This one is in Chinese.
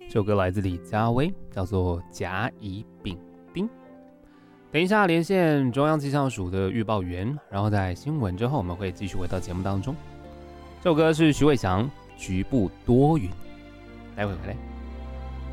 这首歌来自李佳薇，叫做《甲乙丙丁》。等一下连线中央气象署的预报员，然后在新闻之后，我们会继续回到节目当中。这首歌是徐伟翔《局部多云》，待会回来。